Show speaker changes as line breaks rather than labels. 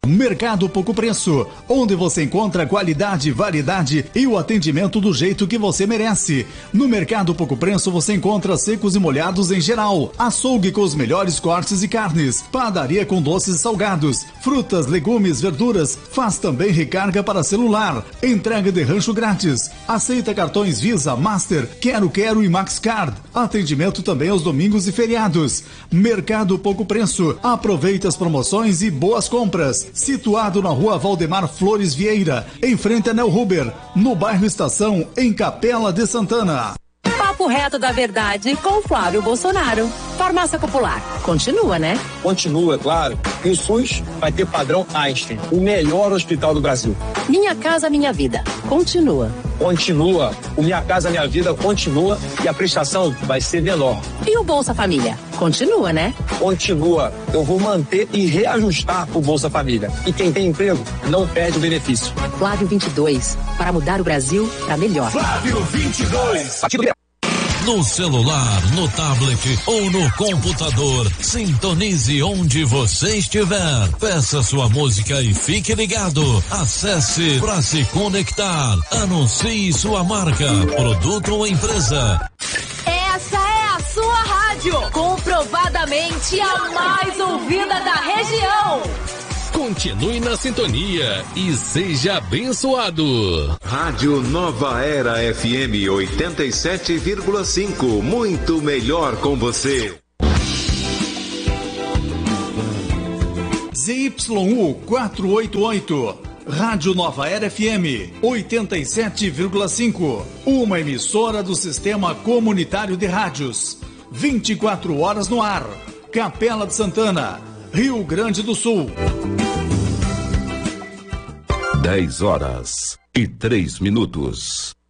Mercado Pouco Preço, onde você encontra qualidade, variedade e o atendimento do jeito que você merece. No Mercado Pouco Preço você encontra secos e molhados em geral, açougue com os melhores cortes e carnes, padaria com doces e salgados, frutas, legumes, verduras, faz também recarga para celular, entrega de rancho grátis, aceita cartões Visa, Master, Quero e MaxCard, atendimento também aos domingos e feriados. Mercado Pouco Preço, aproveita as promoções e boas compras. Situado na rua Valdemar Flores Vieira, em frente a Nel Huber, no bairro Estação, em Capela de Santana.
Papo reto da verdade com Flávio Bolsonaro. Farmácia Popular. Continua, né?
Continua, claro. E o SUS vai ter padrão Einstein, o melhor hospital do Brasil.
Minha Casa Minha Vida. Continua.
Continua. O Minha Casa Minha Vida continua e a prestação vai ser menor.
E o Bolsa Família? Continua, né?
Continua. Eu vou manter e reajustar o Bolsa Família. E quem tem emprego não perde o benefício.
Flávio 22. Para mudar o Brasil para melhor.
Flávio 22.
No celular, no tablet ou no computador, sintonize onde você estiver. Peça sua música e fique ligado. Acesse para se conectar. Anuncie sua marca, produto ou empresa.
Essa é a sua rádio, comprovadamente a mais ouvida da região.
Continue na sintonia e seja abençoado.
Rádio Nova Era FM 87,5. Muito melhor com você.
ZYU 488. Rádio Nova Era FM 87,5. Uma emissora do Sistema Comunitário de Rádios. 24 horas no ar. Capela de Santana, Rio Grande do Sul.
10 horas e 3 minutos.